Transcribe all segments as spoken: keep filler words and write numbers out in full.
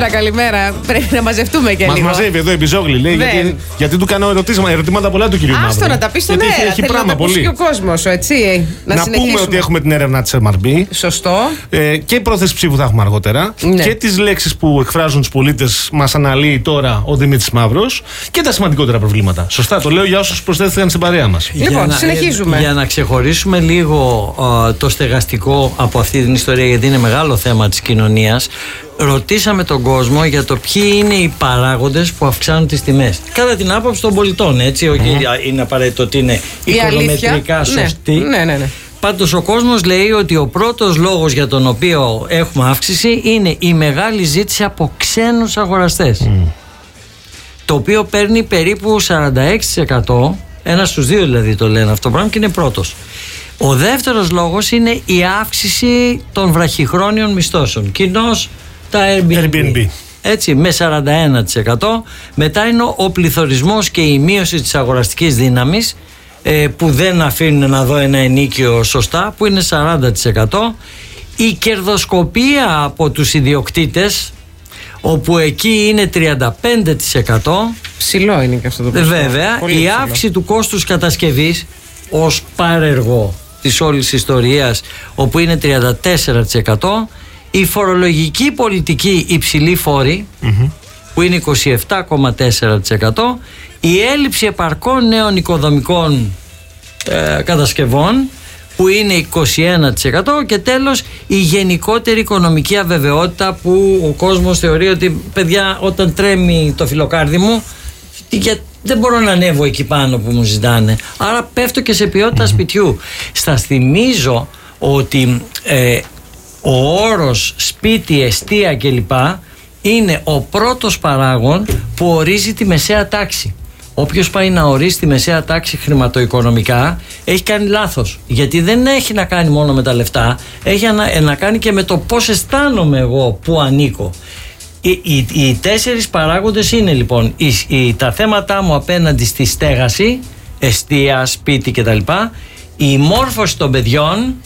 Καλημέρα, καλημέρα. Πρέπει να μαζευτούμε και Μας λίγο. Μας μαζεύει εδώ η Μπιζόγλη, λέει, γιατί, γιατί του κάνω ερωτήματα, ερωτήματα πολλά του κυρίου Μαύρου. Άστο να τα πει στον γιατί αέρα. έχει Θέλει πράγμα να τα πολύ. και ο κόσμος, έτσι. Να, να συνεχίσουμε. πούμε ότι έχουμε την έρευνα της εμ αρ μπι. Σωστό. Ε, και η πρόθεση ψήφου θα έχουμε αργότερα. Ναι. Και τις λέξεις που εκφράζουν τους πολίτες μας αναλύει τώρα ο Δημήτρης Μαύρος. Και τα σημαντικότερα προβλήματα. Σωστά, το λέω για όσους προσθέθηκαν στην παρέα μας. Λοιπόν, να, συνεχίζουμε. Για να ξεχωρίσουμε λίγο α, το στεγαστικό από αυτή την ιστορία, γιατί είναι μεγάλο θέμα της κοινωνίας. Ρωτήσαμε τον κόσμο για το ποιοι είναι οι παράγοντες που αυξάνουν τις τιμές. Κατά την άποψη των πολιτών, έτσι. Όχι mm. είναι απαραίτητο ότι είναι οικονομετρικά σωστή. Ναι, ναι, ναι. Πάντως ο κόσμος λέει ότι ο πρώτος λόγος για τον οποίο έχουμε αύξηση είναι η μεγάλη ζήτηση από ξένους αγοραστές. Mm. Το οποίο παίρνει περίπου σαράντα έξι τοις εκατό, ένας στους δύο δηλαδή το λένε αυτό το πράγμα, και είναι πρώτος. Ο δεύτερος λόγος είναι η αύξηση των βραχυχρόνιων μισθώσεων. Κοινώς τα Airbnb. Airbnb. Έτσι, με σαράντα ένα τοις εκατό. Μετά είναι ο πληθωρισμός και η μείωση της αγοραστικής δύναμης, ε, που δεν αφήνουν να δω ένα ενίκιο σωστά, που είναι σαράντα τοις εκατό. Η κερδοσκοπία από τους ιδιοκτήτες, όπου εκεί είναι τριάντα πέντε τοις εκατό. Ψηλό είναι και αυτό το πράγμα. Βέβαια, πολύ η ψηλό. αύξηση του κόστους κατασκευής ως πάρεργο της όλης ιστορίας, όπου είναι τριάντα τέσσερα τοις εκατό. Η φορολογική πολιτική υψηλή φόρη, mm-hmm. που είναι είκοσι επτά κόμμα τέσσερα τοις εκατό. Η έλλειψη επαρκών νέων οικοδομικών ε, κατασκευών, που είναι είκοσι ένα τοις εκατό. Και τέλος, η γενικότερη οικονομική αβεβαιότητα, που ο κόσμος θεωρεί ότι, παιδιά, όταν τρέμει το φιλοκάρδι μου, για, δεν μπορώ να ανέβω εκεί πάνω που μου ζητάνε. Άρα πέφτω και σε ποιότητα σπιτιού. Σας θυμίζω ότι ε, ο όρος σπίτι, εστία κλπ. Είναι ο πρώτος παράγων που ορίζει τη μεσαία τάξη. Όποιος πάει να ορίσει τη μεσαία τάξη χρηματοοικονομικά έχει κάνει λάθος. Γιατί δεν έχει να κάνει μόνο με τα λεφτά, έχει να, να κάνει και με το πώς αισθάνομαι εγώ που ανήκω. Οι, οι, οι τέσσερις παράγοντες είναι λοιπόν οι, οι, τα θέματα μου απέναντι στη στέγαση, εστία, σπίτι κτλ. Η μόρφωση των παιδιών,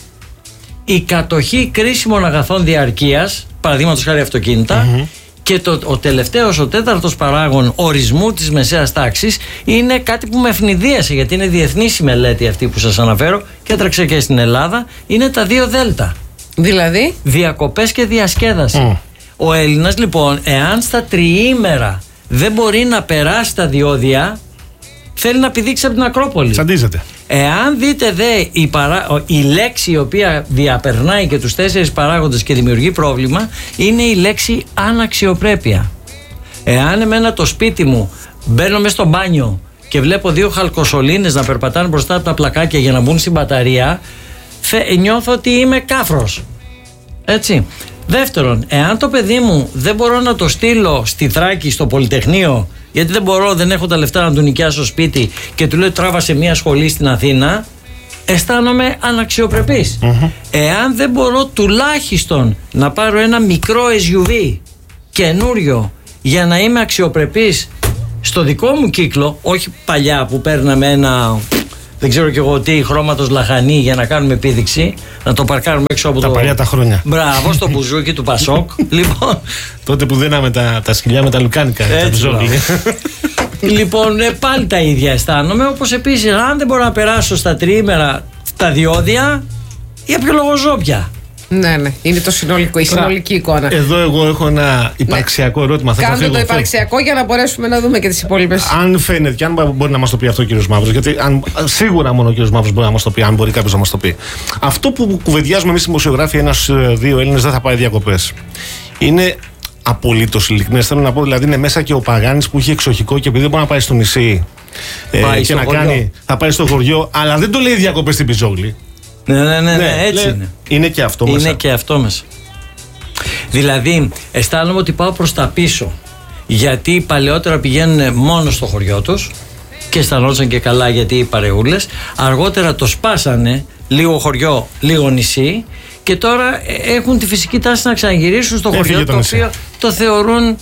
η κατοχή κρίσιμων αγαθών διαρκείας, παραδείγματος χάρη αυτοκίνητα, mm-hmm. και το, ο τελευταίος, ο τέταρτος παράγων ορισμού της μεσαίας τάξης είναι κάτι που με ευνηδίασε, γιατί είναι διεθνής η μελέτη αυτή που σας αναφέρω και έτρεξε και στην Ελλάδα, είναι τα δύο δέλτα. Δηλαδή? Διακοπές και διασκέδαση. Mm. Ο Έλληνας λοιπόν, εάν στα τριήμερα δεν μπορεί να περάσει τα διόδια, θέλει να πηδήξει από την Ακρόπολη. Τσαντίζεται. Εάν δείτε δε η, παρά... η λέξη η οποία διαπερνάει και τους τέσσερις παράγοντες και δημιουργεί πρόβλημα, είναι η λέξη αναξιοπρέπεια. Εάν εμένα το σπίτι μου μπαίνω μες στο μπάνιο και βλέπω δύο χαλκοσωλήνες να περπατάνε μπροστά από τα πλακάκια για να μπουν στην μπαταρία, θε... νιώθω ότι είμαι κάφρος. Έτσι. Δεύτερον, εάν το παιδί μου δεν μπορώ να το στείλω στη Θράκη, στο Πολυτεχνείο, γιατί δεν μπορώ, δεν έχω τα λεφτά να του νοικιάσω σπίτι, και του λέω τράβασε μια σχολή στην Αθήνα, αισθάνομαι αναξιοπρεπής. Mm-hmm. Εάν δεν μπορώ τουλάχιστον να πάρω ένα μικρό ες γιου βι καινούριο για να είμαι αξιοπρεπής στο δικό μου κύκλο, όχι παλιά που παίρναμε ένα, δεν ξέρω κι εγώ τι, χρώματος λαχανί για να κάνουμε επίδειξη, να το παρκάρουμε έξω από τα το... παλιά τα χρόνια. Μπράβο, στο μπουζούκι του Πασόκ. Λοιπόν... τότε που δίναμε τα, τα σκυλιά με τα λουκάνικα. Λοιπόν, ε, πάλι τα ίδια αισθάνομαι. Όπως επίσης, αν δεν μπορώ να περάσω στα τριήμερα τα διόδια, για ποιο λόγο ζω πια? Ναι, ναι. Είναι το συνολικό, η συνολική εικόνα. Εδώ εγώ έχω ένα υπαρξιακό ναι. ερώτημα. Κάντε το υπαρξιακό για να μπορέσουμε να δούμε και τις υπόλοιπες. Αν φαίνεται, και αν μπορεί να μας το πει αυτό ο κύριος Μαύρος, γιατί αν, σίγουρα μόνο ο κύριος Μαύρος μπορεί να μας το πει, αν μπορεί κάποιος να μας το πει. Αυτό που κουβεντιάζουμε εμείς οι δημοσιογράφοι, ένας δύο Έλληνες δεν θα πάει διακοπές, είναι απολύτως ειλικρινές. Θέλω να πω, δηλαδή είναι μέσα και ο Παγάνης που είχε εξοχικό και επειδή δεν μπορεί να πάει στο νησί ε, και να χωριό. κάνει, θα πάει στο χωριό, αλλά δεν το λέει διακοπές στην Πιζόγλη. Ναι, ναι, ναι, ναι, έτσι λέ, είναι. Είναι και αυτό είναι μέσα. Είναι και αυτό μέσα. Δηλαδή, αισθάνομαι ότι πάω προς τα πίσω. Γιατί παλαιότερα πηγαίνουν μόνο στο χωριό τους και αισθανόντουσαν και καλά, γιατί οι παρεούλες. Αργότερα το σπάσανε, λίγο χωριό, λίγο νησί. Και τώρα έχουν τη φυσική τάση να ξαναγυρίσουν στο χωριό, το οποίο το θεωρούν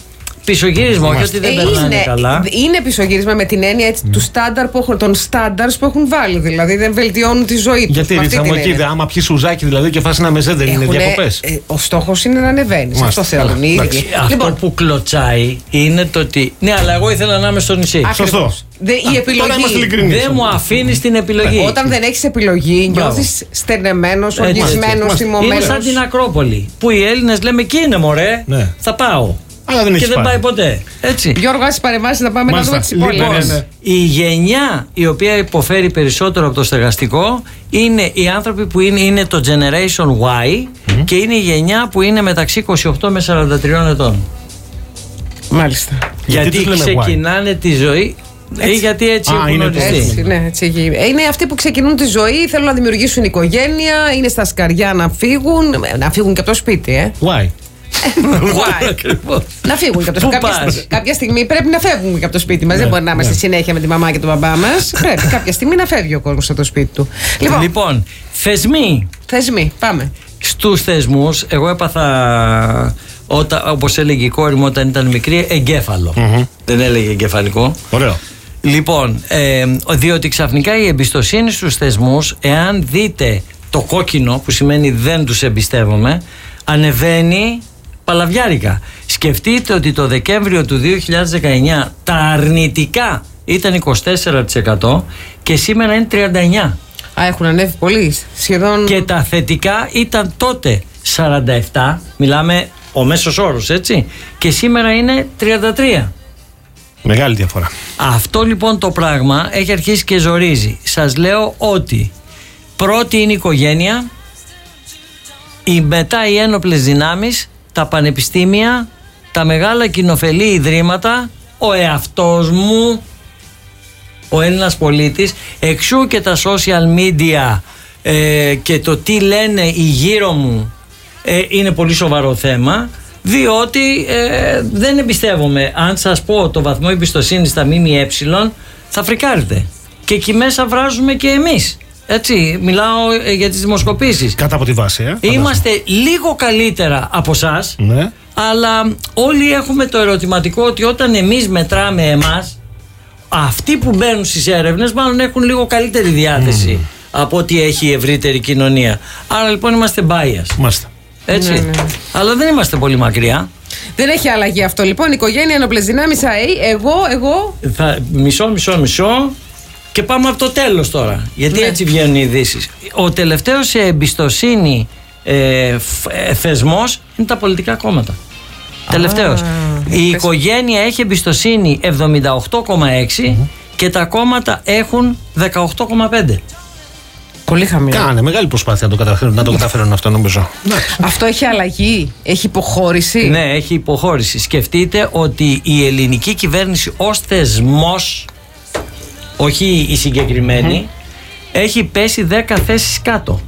πισωγύρισμα, όχι ότι δεν Ε, περνάνε είναι, καλά. είναι πισωγύρισμα με την έννοια έτσι, του στάνταρ που έχουν, των στάνταρς που έχουν βάλει. Δηλαδή δεν βελτιώνουν τη ζωή του. Γιατί ρίξα μου εκεί, άμα πιει σουζάκι δηλαδή και φας ένα μεζέ, δεν είναι διακοπές. Ε, ο στόχος είναι να ανεβαίνει. Αυτό θέλουν οι ίδιοι. Αυτό Λοιπόν, που κλωτσάει είναι το ότι. Ναι, αλλά εγώ ήθελα να είμαι στο νησί. Σωστό. Δε, η Τώρα επιλογή. είμαστε ειλικρινείς. Δεν μου αφήνει την επιλογή. Όταν δεν έχεις επιλογή, νιώθεις στερνεμένος, Έτσι. οργισμένος, Είναι θυμωμένος. σαν την Ακρόπολη. Που οι Έλληνες λέμε εκεί είναι μωρέ. Ναι. Θα πάω. Αλλά δεν Και έχεις δεν πάει πάει. ποτέ. Έτσι. Γιώργο, ας παρεμβάσεις να πάμε Μάλιστα. να δούμε τις υπόλοιπες. Λοιπόν, ναι, ναι. Η γενιά η οποία υποφέρει περισσότερο από το στεγαστικό είναι οι άνθρωποι που είναι, είναι το Generation Y και είναι η γενιά που είναι μεταξύ είκοσι οκτώ με σαράντα τρία ετών. Μάλιστα. Γιατί Γιατί, τους λέμε ξεκινάνε τη ζωή. Ή γιατί έτσι Α, έχουν είναι οριστεί. Έτσι, ναι, έτσι έχει. Ε, Είναι αυτοί που ξεκινούν τη ζωή, θέλουν να δημιουργήσουν οικογένεια, είναι στα σκαριά να φύγουν. ε, Να φύγουν και από το σπίτι, ε. Why? Why? Ακριβώς. Να φύγουν και από το Πού σπίτι. Κάποια, πας? στιγμή- κάποια στιγμή πρέπει να φεύγουν και από το σπίτι μα. Δεν μπορεί να είμαστε συνέχεια με τη μαμά και τον μπαμπά μα. Πρέπει κάποια στιγμή να φεύγει ο κόσμο από το σπίτι του. Λοιπόν, Λοιπόν, θεσμοί. θεσμοί, πάμε. Στους θεσμούς, εγώ έπαθα, όταν, όπως έλεγε η κόρη μου όταν ήταν μικρή, εγκέφαλο. Δεν έλεγε εγκεφαλικό. Ωραίο. Λοιπόν, ε, διότι ξαφνικά η εμπιστοσύνη στους θεσμούς, εάν δείτε το κόκκινο, που σημαίνει δεν τους εμπιστεύομαι, ανεβαίνει παλαβιάρικα. Σκεφτείτε ότι το Δεκέμβριο του δύο χιλιάδες δεκαεννιά τα αρνητικά ήταν είκοσι τέσσερα τοις εκατό και σήμερα είναι τριάντα εννιά τοις εκατό. Α, έχουν ανέβει πολύ. Σχεδόν. Και τα θετικά ήταν τότε σαράντα επτά, μιλάμε ο μέσος όρος, έτσι, και σήμερα είναι τριάντα τρία. Μεγάλη διαφορά. Αυτό λοιπόν το πράγμα έχει αρχίσει και ζορίζει. Σας λέω ότι πρώτη είναι η οικογένεια, η μετά οι ένοπλες δυνάμεις, τα πανεπιστήμια, τα μεγάλα κοινοφελή ιδρύματα, ο εαυτός μου, ο Έλληνας πολίτης, εξού και τα social media ε, και το τι λένε οι γύρω μου ε, είναι πολύ σοβαρό θέμα, διότι ε, δεν εμπιστεύομαι. Αν σας πω το βαθμό εμπιστοσύνης στα ΜΜΕ, θα φρικάρετε. Και εκεί μέσα βράζουμε και εμείς. Έτσι, μιλάω ε, για τις δημοσκοπήσεις. Κάτω από τη βάση, ε. Είμαστε λίγο καλύτερα από εσάς, Ναι. αλλά όλοι έχουμε το ερωτηματικό ότι όταν εμείς μετράμε εμάς, αυτοί που μπαίνουν στις έρευνες μάλλον έχουν λίγο καλύτερη διάθεση mm. από ό,τι έχει η ευρύτερη κοινωνία. Άρα λοιπόν είμαστε bias. Μάλιστα. Έτσι. Ναι, ναι. Αλλά δεν είμαστε πολύ μακριά. Δεν έχει αλλαγή αυτό λοιπόν. Οικογένεια, ένοπλες δυνάμεις, ΑΕ, εγώ, εγώ. Θα, μισό, μισό, μισό. Και πάμε από το τέλος τώρα. Γιατί Ναι. έτσι βγαίνουν οι ειδήσεις. Ο τελευταίος σε εμπιστοσύνη ε, φ- ε, θεσμός είναι τα πολιτικά κόμματα. Τελευταίος. Η πες. οικογένεια έχει εμπιστοσύνη εβδομήντα οκτώ κόμμα έξι και τα κόμματα έχουν δεκαοκτώ κόμμα πέντε. Πολύ χαμηλό. Κάνε μεγάλη προσπάθεια να το καταφέρουν, να το καταφέρουν αυτό, νομίζω. Αυτό έχει αλλαγή, έχει υποχώρηση. Ναι, έχει υποχώρηση. Σκεφτείτε ότι η ελληνική κυβέρνηση ως θεσμός, όχι η συγκεκριμένη, έχει πέσει δέκα θέσεις κάτω.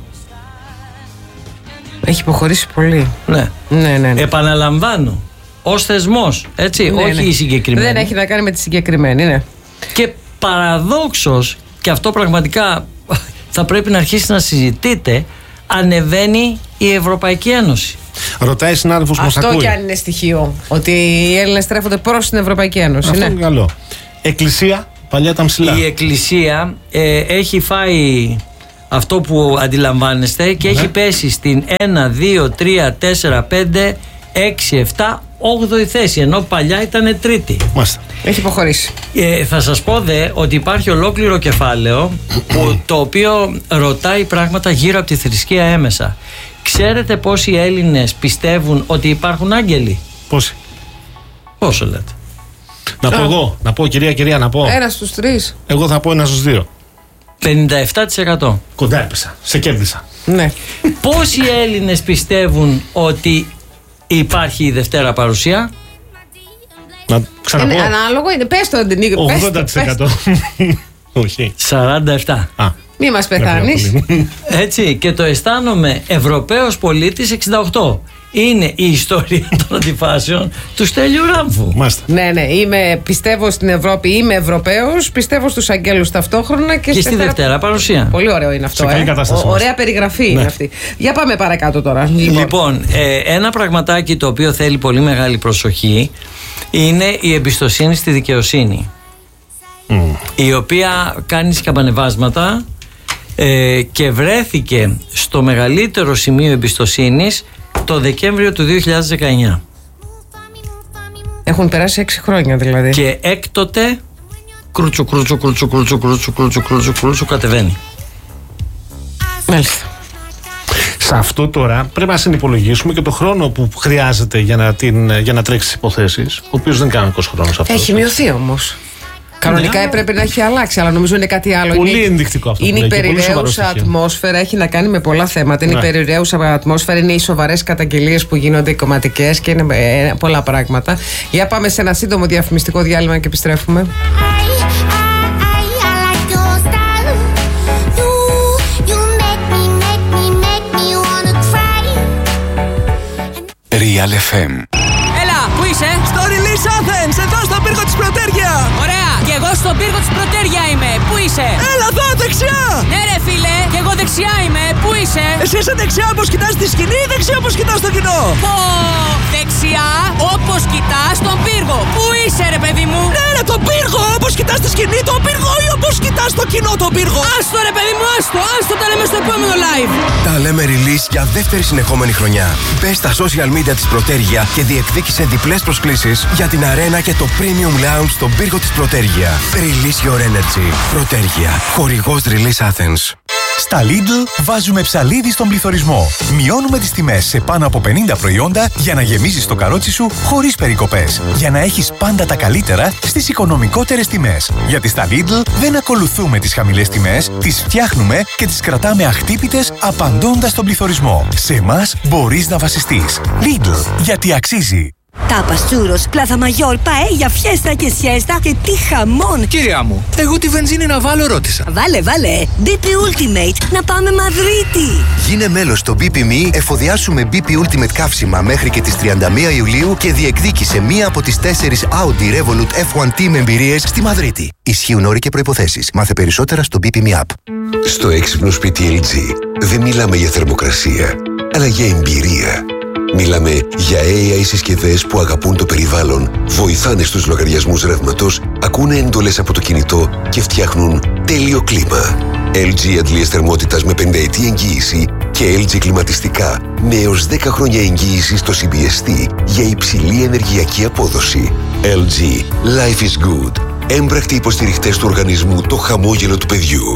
Έχει υποχωρήσει πολύ. Ναι. Ναι, ναι, ναι. Επαναλαμβάνω, ως θεσμός, έτσι, Ναι, όχι ναι. η συγκεκριμένη. Δεν έχει να κάνει με τη συγκεκριμένη, ναι. Και παραδόξως, και αυτό πραγματικά θα πρέπει να αρχίσει να συζητείτε, ανεβαίνει η Ευρωπαϊκή Ένωση. Ρωτάει συνάδελφος που μας Αυτό ακούει. κι αν είναι στοιχείο. Ότι οι Έλληνες στρέφονται προς την Ευρωπαϊκή Ένωση. Αυτό Ναι. είναι καλό. Εκκλησία, παλιά ήταν ψηλά. Η Εκκλησία ε, έχει φάει αυτό που αντιλαμβάνεστε και έχει πέσει στην ένα, δύο, τρία, τέσσερα, πέντε, έξι, επτά, όγδοη θέση, ενώ παλιά ήταν τρίτη. Μάλιστα. Έχει υποχωρήσει. Ε, θα σας πω δε ότι υπάρχει ολόκληρο κεφάλαιο που, το οποίο ρωτάει πράγματα γύρω από τη θρησκεία έμεσα. Ξέρετε πόσοι Έλληνες πιστεύουν ότι υπάρχουν άγγελοι? Πόσοι. Πόσο λέτε? Να πω εγώ, να πω κυρία, κυρία, να πω. Ένα στους τρεις. Εγώ θα πω ένα στους δύο. πενήντα επτά τοις εκατό. Κοντά έπεσα. Σε κέρδισα. Ναι. Πόσοι Έλληνες πιστεύουν ότι υπάρχει η Δευτέρα παρουσία? Να ξαναπώ. Είναι ανάλογο, είναι. Πες το, Νίκο. πες το, ογδόντα τοις εκατό. Όχι. σαράντα επτά. Α. Μη μας πεθάνεις. Έτσι, και το αισθάνομαι Ευρωπαίος πολίτης εξήντα οκτώ. Είναι η ιστορία των αντιφάσεων του Στέλιου Ράμφου. Μάλιστα. Ναι, ναι. Είμαι, πιστεύω στην Ευρώπη, είμαι Ευρωπαίος, πιστεύω στους αγγέλους ταυτόχρονα και, Και στη Δευτέρα παρουσία. Πολύ ωραίο είναι αυτό. Σε καλή ε. κατάσταση Ο- ωραία είμαστε. περιγραφή Ναι. είναι αυτή. Για πάμε παρακάτω τώρα. Λοιπόν, ε, ένα πραγματάκι το οποίο θέλει πολύ μεγάλη προσοχή είναι η εμπιστοσύνη στη δικαιοσύνη, mm. η οποία κάνει σκαμπανεβάσματα ε, και βρέθηκε στο μεγαλύτερο σημείο εμπιστοσύνης το Δεκέμβριο του δύο χιλιάδες δεκαεννιά. Έχουν περάσει έξι χρόνια δηλαδή. Και έκτοτε κρούτσου κρούτσου κρούτσου κρούτσου κρούτσου κρούτσου κρούτσου κρούτσου κατεβαίνει. Μάλιστα. Σε αυτό τώρα πρέπει να συνυπολογίσουμε και το χρόνο που χρειάζεται για να, την, για να τρέξει τις υποθέσεις, ο οποίος δεν είναι κανονικός χρόνος αυτός. Έχει μειωθεί όμως. Κανονικά ναι, έπρεπε να έχει αλλάξει, αλλά νομίζω είναι κάτι άλλο. Πολύ είναι, ενδεικτικό αυτό. Είναι η περιραίουσα ατμόσφαιρα, έχει να κάνει με πολλά θέματα. Είναι ναι. η περιραίουσα ατμόσφαιρα, είναι οι σοβαρές καταγγελίες που γίνονται, οι κομματικές και είναι ε, πολλά πράγματα. Για πάμε σε ένα σύντομο διαφημιστικό διάλειμμα και επιστρέφουμε. Real εφ εμ. Έλα, πού είσαι? Στο Release Athens, εδώ στον πύργο της Πρωτέρια. Ωραία, και εγώ στον πύργο της Πρωτέρια είμαι. Πού είσαι? Έλα εδώ, δεξιά. Ναι ρε φίλε, και εγώ δεξιά είμαι. Πού είσαι? Εσύ είσαι δεξιά όπως κοιτάς τη σκηνή ή δεξιά όπως κοιτάς το κοινό? Πω, δεξιά όπως κοιτάς τον πύργο. Πού είσαι ρε παιδί μου? Ναι ρε, τον πύργο, όπως κοιτάς τη σκηνή τον πύργο ή όπως κοιτάς το κοινό τον πύργο? Άστο ρε παιδί μου, άστο, άστο, τα λέμε στο επόμενο live. Τα λέμε Release για δεύτερη συνεχόμενη χρονιά. Μπες στα social media της Πρωτέρια και διεκδίκησε διπλές προσκλήσεις για την αρένα και το Premium Lounge στον πύργο της Πρωτέρια. Release your energy. Πρωτέρια. Χορηγός Release Athens. Στα Lidl βάζουμε ψαλίδι στον πληθωρισμό. Μειώνουμε τις τιμές σε πάνω από πενήντα προϊόντα για να γεμίζεις το καρότσι σου χωρίς περικοπές. Για να έχεις πάντα τα καλύτερα στις οικονομικότερες τιμές. Γιατί στα Lidl δεν ακολουθούμε τις χαμηλές τιμές, τις φτιάχνουμε και τις κρατάμε αχτύπητες απαντώντας στον πληθωρισμό. Σε εμάς μπορείς να βασιστείς. Lidl, γιατί αξίζει. Τάπας, τσούρος, πλάθα μαγιόρ, παέλια, φιέστα και σιέστα και τι χαμόν! Κυρία μου, εγώ τη βενζίνη να βάλω ρώτησα. Βάλε, βάλε! μπι πι Ultimate, να πάμε Μαδρίτη! Γίνε μέλος στο μπι πι εμ ι, εφοδιάσου με μπι πι Ultimate καύσιμα μέχρι και τις τριάντα μία Ιουλίου και διεκδίκησε μία από τις τέσσερις Audi Revolut εφ ουάν Team εμπειρίες στη Μαδρίτη. Ισχύουν όροι και προϋποθέσεις. Μάθε περισσότερα στο μπι πι εμ ι App. Στο έξυπνο σπίτι ελ τζι δεν μιλάμε για θερμοκρασία, αλλά για εμπειρία. Μιλάμε για έι άι συσκευές που αγαπούν το περιβάλλον, βοηθάνε στους λογαριασμούς ρεύματος, ακούνε εντολές από το κινητό και φτιάχνουν τέλειο κλίμα. ελ τζι αντλίες θερμότητας με πενταετή εγγύηση και ελ τζι κλιματιστικά με έως δέκα χρόνια εγγύηση στο σι μπι ες τι για υψηλή ενεργειακή απόδοση. ελ τζι. Life is good. Έμπρακτοι υποστηριχτές του οργανισμού Το Χαμόγελο του Παιδιού.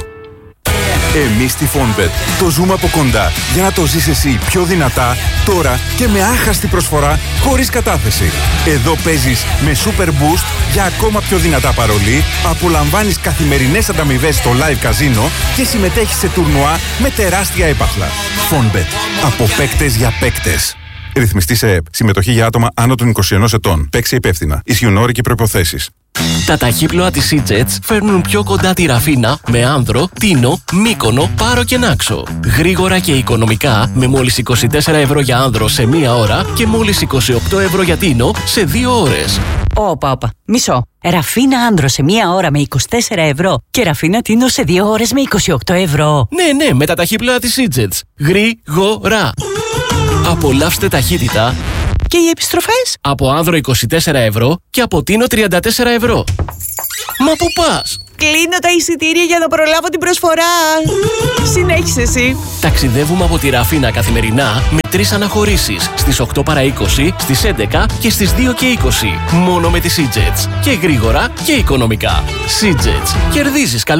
Εμείς στη Fonbet το ζούμε από κοντά για να το ζεις εσύ πιο δυνατά, τώρα και με άχαστη προσφορά χωρίς κατάθεση. Εδώ παίζεις με Super Boost για ακόμα πιο δυνατά παρολί, απολαμβάνεις καθημερινές ανταμοιβές στο live καζίνο και συμμετέχεις σε τουρνουά με τεράστια έπαθλα. Fonbet. Από παίκτες για παίκτες. Ρυθμιστή σε ΕΕΠ. Συμμετοχή για άτομα άνω των είκοσι ενός ετών. Παίξει υπεύθυνα. Ισχύουν όροι και προϋποθέσεις. Τα ταχύπλοα της E-Jets φέρνουν πιο κοντά τη Ραφίνα με Άνδρο, Τίνο, Μύκονο, Πάρο και Νάξο. Γρήγορα και οικονομικά με μόλις είκοσι τέσσερα ευρώ για Άνδρο σε μία ώρα και μόλις είκοσι οκτώ ευρώ για Τίνο σε δύο ώρες. Όπα, όπα. Μισό. Ραφίνα Άνδρο σε μία ώρα με είκοσι τέσσερα ευρώ και Ραφίνα Τίνο σε δύο ώρες με είκοσι οκτώ ευρώ. Ναι, ναι, με τα ταχύπλοα της E-Jets. Γρήγορα. Απολαύστε ταχύτητα. Και οι επιστροφές? Από Άνδρο είκοσι τέσσερα ευρώ και από Τίνο τριάντα τέσσερα ευρώ. Μα πού πας? Κλείνω τα εισιτήρια για να προλάβω την προσφορά. Συνέχισε εσύ. Ταξιδεύουμε από τη Ραφίνα καθημερινά με τρεις αναχωρήσεις. Στις οκτώ παρά είκοσι, στις έντεκα και στις δύο και είκοσι. Μόνο με τις E-Jets. Και γρήγορα και οικονομικά. E-Jets. Κερδίζεις καλό.